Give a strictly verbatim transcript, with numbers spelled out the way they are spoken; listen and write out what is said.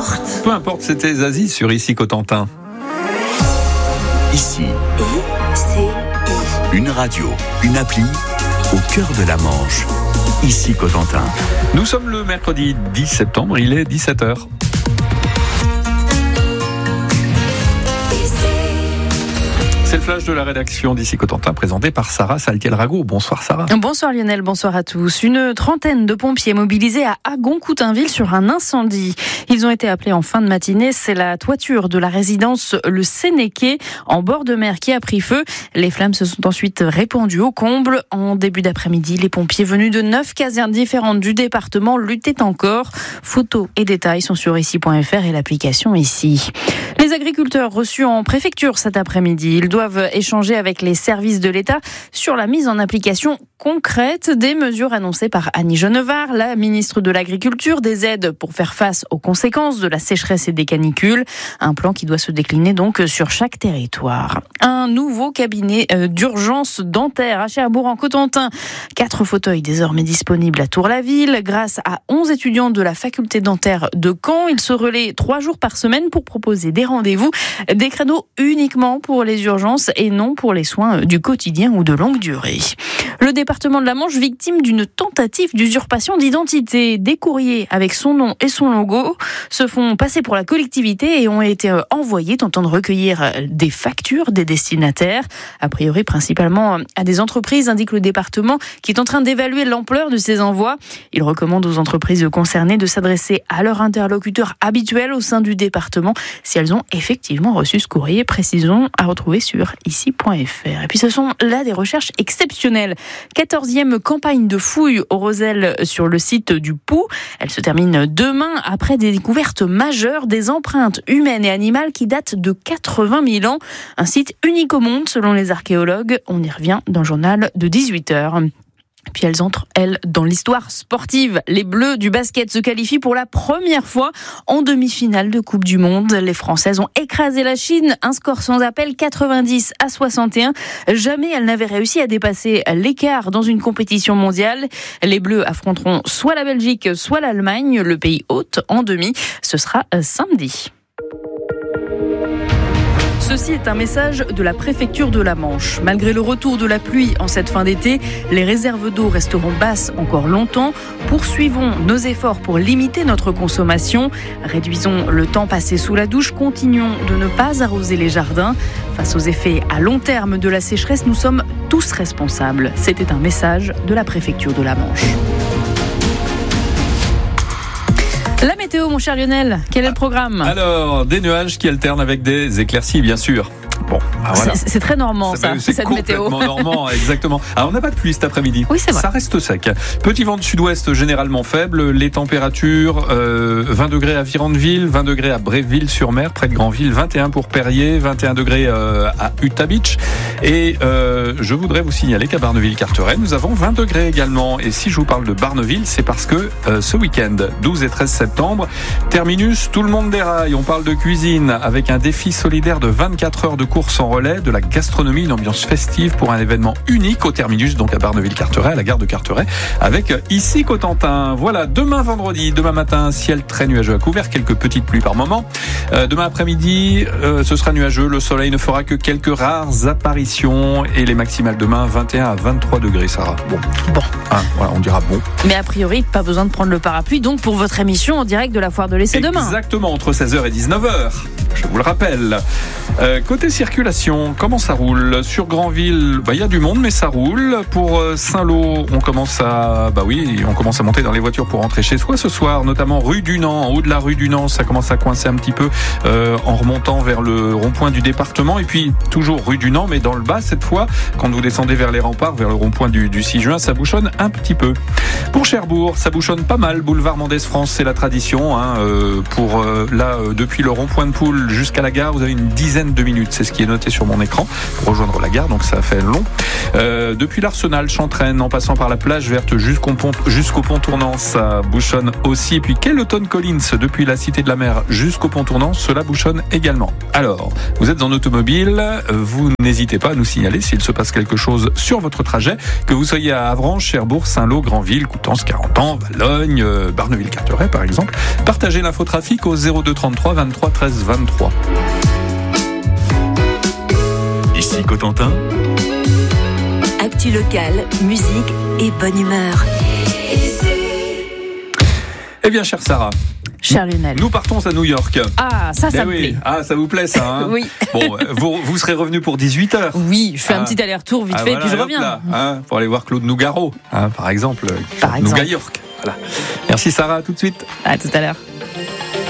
importe. Peu importe, c'était Zazie sur Ici Cotentin. Ici, I C I. une radio, une appli au cœur de la Manche. Ici Cotentin. Nous sommes le mercredi dix septembre, il est dix-sept heures. C'est le flash de la rédaction d'Ici Cotentin présenté par Sarah Saltiel-Rago. Bonsoir Sarah. Bonsoir Lionel, bonsoir à tous. Une trentaine de pompiers mobilisés à Agon-Coutainville sur un incendie. Ils ont été appelés en fin de matinée. C'est la toiture de la résidence Le Sénéquet en bord de mer qui a pris feu. Les flammes se sont ensuite répandues au comble. En début d'après-midi, les pompiers venus de neuf casernes différentes du département luttaient encore. Photos et détails sont sur ici point f r et l'application Ici. Les agriculteurs reçus en préfecture cet après-midi, ils doivent échanger avec les services de l'État sur la mise en application concrète des mesures annoncées par Annie Genevard, la ministre de l'Agriculture, des aides pour faire face aux conséquences de la sécheresse et des canicules. Un plan qui doit se décliner donc sur chaque territoire. Un nouveau cabinet d'urgence dentaire à Cherbourg en Cotentin. Quatre fauteuils désormais disponibles à Tour-la-Ville grâce à onze étudiants de la faculté dentaire de Caen. Ils se relaient trois jours par semaine pour proposer des rendez-vous, des créneaux uniquement pour les urgences et non pour les soins du quotidien ou de longue durée. Le département de la Manche, victime d'une tentative d'usurpation d'identité. Des courriers avec son nom et son logo se font passer pour la collectivité et ont été envoyés tentant de recueillir des factures des destinataires, a priori principalement à des entreprises, indique le département, qui est en train d'évaluer l'ampleur de ces envois. Il recommande aux entreprises concernées de s'adresser à leur interlocuteur habituel au sein du département si elles ont effectivement reçu ce courrier. Précisons à retrouver sur ici point f r. Et puis ce sont là des recherches exceptionnelles. quatorzième campagne de fouilles au Rosel sur le site du Pou. Elle se termine demain après des découvertes majeures des empreintes humaines et animales qui datent de quatre-vingt mille ans. Un site unique au monde selon les archéologues. On y revient dans le journal de dix-huit heures. Puis elles entrent, elles, dans l'histoire sportive. Les Bleus du basket se qualifient pour la première fois en demi-finale de Coupe du Monde. Les Françaises ont écrasé la Chine, un score sans appel, quatre-vingt-dix à soixante et un. Jamais elles n'avaient réussi à dépasser l'écart dans une compétition mondiale. Les Bleus affronteront soit la Belgique, soit l'Allemagne, le pays hôte, en demi. Ce sera samedi. Ceci est un message de la préfecture de la Manche. Malgré le retour de la pluie en cette fin d'été, les réserves d'eau resteront basses encore longtemps. Poursuivons nos efforts pour limiter notre consommation. Réduisons le temps passé sous la douche. Continuons de ne pas arroser les jardins. Face aux effets à long terme de la sécheresse, nous sommes tous responsables. C'était un message de la préfecture de la Manche. La météo, mon cher Lionel, quel est le programme ? Alors, des nuages qui alternent avec des éclaircies, bien sûr. Bon, ah voilà. c'est, c'est très normand, ça, c'est cette météo. C'est complètement normand, exactement. Alors, on n'a pas de pluie cet après-midi. Oui, c'est vrai. Ça reste sec. Petit vent de sud-ouest généralement faible. Les températures, euh, vingt degrés à Virandeville, vingt degrés à Bréville-sur-Mer, près de Granville, vingt et un pour Perrier, vingt et un degrés euh, à Utah Beach. Et euh, je voudrais vous signaler qu'à Barneville-Carteret, nous avons vingt degrés également. Et si je vous parle de Barneville, c'est parce que euh, ce week-end, douze et treize septembre, terminus, tout le monde déraille. On parle de cuisine avec un défi solidaire de vingt-quatre heures de course en relais, de la gastronomie, une ambiance festive pour un événement unique au terminus, donc à Barneville-Carteret, à la gare de Carteret, avec Ici Cotentin. Voilà, demain vendredi, demain matin, ciel très nuageux à couvert, quelques petites pluies par moment. Euh, demain après-midi, euh, ce sera nuageux, le soleil ne fera que quelques rares apparitions et les maximales demain, vingt et un à vingt-trois degrés, Sarah. Bon, Bon. Hein, voilà, on dira bon. Mais a priori, pas besoin de prendre le parapluie, donc pour votre émission en direct de la Foire de l'Essai demain. Exactement, entre seize heures et dix-neuf heures. Je vous le rappelle. Euh, côté circulation, comment ça roule ? Sur Granville, bah, y a du monde, mais ça roule. Pour euh, Saint-Lô, on commence à, bah oui, on commence à monter dans les voitures pour rentrer chez soi ce soir, notamment rue du Nant. En haut de la rue du Nant, ça commence à coincer un petit peu euh, en remontant vers le rond-point du département. Et puis toujours rue du Nant, mais dans le bas cette fois, quand vous descendez vers les remparts, vers le rond-point du, du six juin, ça bouchonne un petit peu. Pour Cherbourg, ça bouchonne pas mal. Boulevard Mendès France, c'est la tradition. Hein, euh, pour euh, là, euh, depuis le rond-point de Poule Liverpool jusqu'à la gare, vous avez une dizaine de minutes. C'est ce qui est noté sur mon écran pour rejoindre la gare, donc ça fait long. Euh, depuis l'Arsenal, Chantraine, en passant par la plage verte jusqu'au pont, jusqu'au pont tournant, ça bouchonne aussi. Et puis Kelloton Collins, depuis la Cité de la Mer jusqu'au pont tournant, cela bouchonne également. Alors, vous êtes en automobile, vous n'hésitez pas à nous signaler s'il se passe quelque chose sur votre trajet, que vous soyez à Avranches, Cherbourg, Saint-Lô, Granville, Coutances, Carentan, Valognes, Barneville-Carteret par exemple. Partagez l'infotrafic au zéro deux trente-trois vingt-trois treize vingt-trois. Ici Cotentin. Actu locale, musique et bonne humeur. Eh bien, chère Sarah, Cher Lionel. nous partons à New York. Ah, ça, ça Eh me oui. plaît. Ah, ça vous plaît ça hein Oui. Bon, vous, vous serez revenu pour dix-huit heures. Oui, je fais Ah. un petit aller-retour vite Ah, fait, voilà, puis je hop reviens. là, hein, pour aller voir Claude Nougaro, hein, par exemple. Par exemple. Nougat York. Voilà. Merci Sarah, à tout de suite. À tout à l'heure.